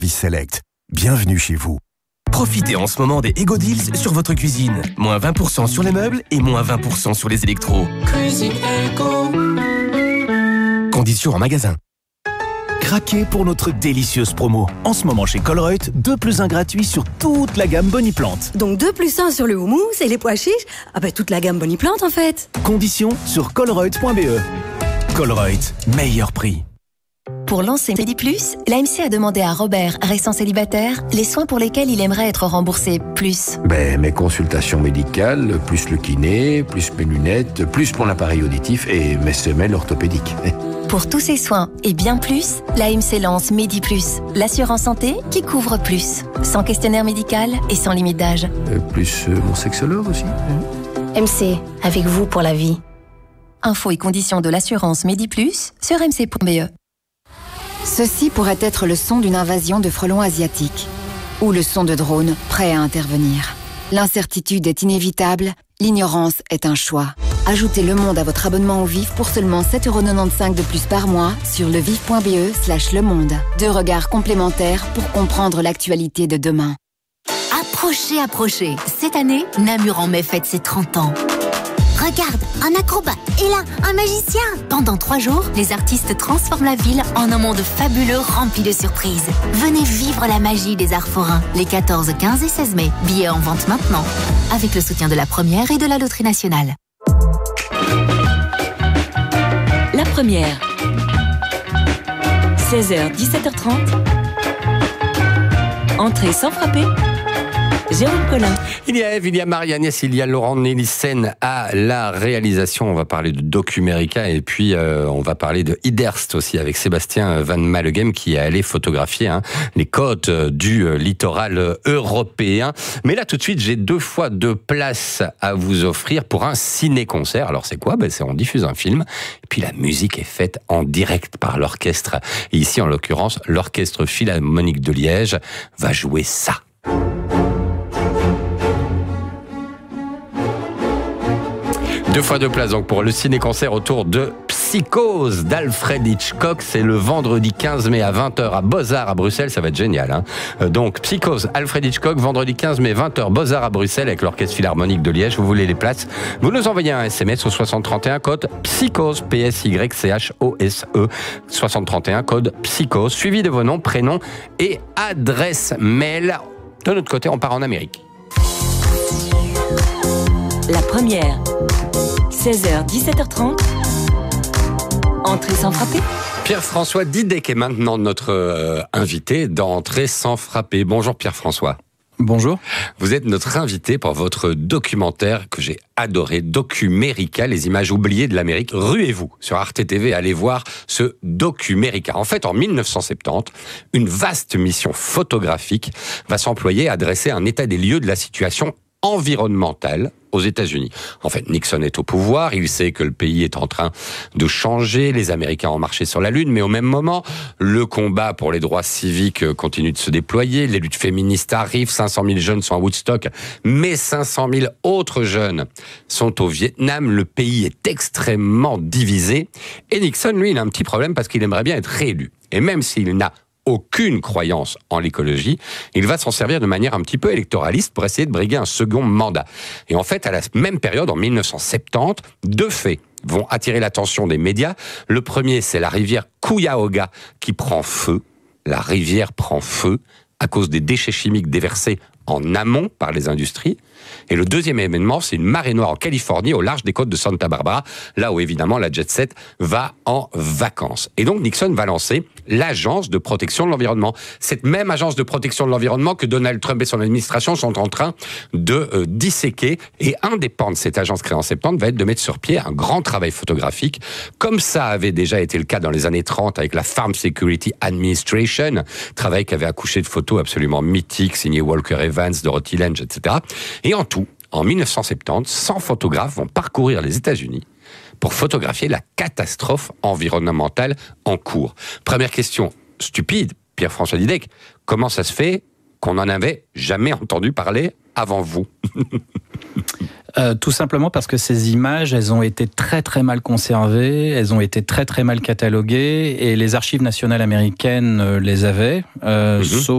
Select. Bienvenue chez vous. Profitez en ce moment des Ego Deals sur votre cuisine. Moins 20% sur les meubles et moins 20% sur les électros. Cuisine Ego. Conditions en magasin. Craquez pour notre délicieuse promo. En ce moment chez Colruyt, 2 + 1 gratuit sur toute la gamme Boniplante. Donc 2 + 1 sur le houmous et les pois chiches. Toute la gamme Boniplante en fait. Conditions sur colruyt.be. Colruyt, meilleur prix. Pour lancer Medi+, l'AMC a demandé à Robert, restant célibataire, les soins pour lesquels il aimerait être remboursé plus. Mes consultations médicales, plus le kiné, plus mes lunettes, plus mon appareil auditif et mes semelles orthopédiques. Pour tous ces soins et bien plus, l'AMC lance Medi+, l'assurance santé qui couvre plus. Sans questionnaire médical et sans limite d'âge. Plus mon sexologue aussi. MC, avec vous pour la vie. Infos et conditions de l'assurance Medi+, sur mc.be. Ceci pourrait être le son d'une invasion de frelons asiatiques ou le son de drones prêts à intervenir. L'incertitude est inévitable, l'ignorance est un choix. Ajoutez Le Monde à votre abonnement au Vif pour seulement 7,95€ de plus par mois sur levif.be/Le Monde. 2 regards complémentaires pour comprendre l'actualité de demain. Approchez. Cette année, Namur en mai fête ses 30 ans. Regarde, un acrobate et là, un magicien. Pendant 3 jours, les artistes transforment la ville en un monde fabuleux rempli de surprises. Venez vivre la magie des arts forains les 14, 15 et 16 mai. Billets en vente maintenant. Avec le soutien de la Première et de la Loterie Nationale. La Première. 16h, 17h30. Entrée sans frapper. Jérôme Collin. Il y a Eve, il y a Marie-Agnès, il y a Laurent Nélissen à la réalisation. On va parler de Documérica et puis on va parler de Iderst aussi avec Sébastien Van Mallegem qui est allé photographier les côtes du littoral européen. Mais là tout de suite, j'ai 2 fois 2 places à vous offrir pour un ciné-concert. Alors c'est quoi ? C'est on diffuse un film et puis la musique est faite en direct par l'orchestre. Et ici en l'occurrence, l'Orchestre Philharmonique de Liège va jouer ça. 2 fois 2 places donc pour le ciné-concert autour de Psychose d'Alfred Hitchcock. C'est le vendredi 15 mai à 20h à Beaux-Arts à Bruxelles. Ça va être génial. Donc Psychose, Alfred Hitchcock, vendredi 15 mai 20h Beaux-Arts à Bruxelles avec l'Orchestre Philharmonique de Liège. Vous voulez les places ? Vous nous envoyez un SMS au 6031 code Psychose, PSYCHOSE 6031 code Psychose, suivi de vos noms, prénoms et adresse mail. De notre côté, on part en Amérique. La Première. 16h, 17h30. Entrée sans frapper. Pierre-François Didec est maintenant notre invité d'Entrée sans frapper. Bonjour Pierre-François. Bonjour. Vous êtes notre invité pour votre documentaire que j'ai adoré, Documérica, les images oubliées de l'Amérique. Ruez-vous sur Arte TV, allez voir ce Documérica. En fait, en 1970, une vaste mission photographique va s'employer à dresser un état des lieux de la situation environnementale aux États-Unis. En fait, Nixon est au pouvoir, il sait que le pays est en train de changer, les Américains ont marché sur la Lune, mais au même moment, le combat pour les droits civiques continue de se déployer, les luttes féministes arrivent, 500 000 jeunes sont à Woodstock, mais 500 000 autres jeunes sont au Vietnam, le pays est extrêmement divisé, et Nixon, lui, il a un petit problème parce qu'il aimerait bien être réélu. Et même s'il n'a aucune croyance en l'écologie, il va s'en servir de manière un petit peu électoraliste pour essayer de briguer un second mandat. Et en fait, à la même période, en 1970, 2 faits vont attirer l'attention des médias. Le premier, c'est la rivière Cuyahoga qui prend feu. La rivière prend feu à cause des déchets chimiques déversés en amont par les industries. Et le deuxième événement, c'est une marée noire en Californie, au large des côtes de Santa Barbara, là où évidemment la jet set va en vacances. Et donc Nixon va lancer l'Agence de protection de l'environnement. Cette même agence de protection de l'environnement que Donald Trump et son administration sont en train de disséquer. Et un des pans de cette agence créée en septembre va être de mettre sur pied un grand travail photographique, comme ça avait déjà été le cas dans les années 30 avec la Farm Security Administration, travail qui avait accouché de photos absolument mythiques, signées Walker Evans, Dorothy Lange, etc. Et en tout, en 1970, 100 photographes vont parcourir les États-Unis pour photographier la catastrophe environnementale en cours. Première question stupide, Pierre-François Didec, comment ça se fait qu'on n'en avait jamais entendu parler avant vous ? Tout simplement parce que ces images, elles ont été très très mal conservées, elles ont été très très mal cataloguées, et les archives nationales américaines les avaient, sauf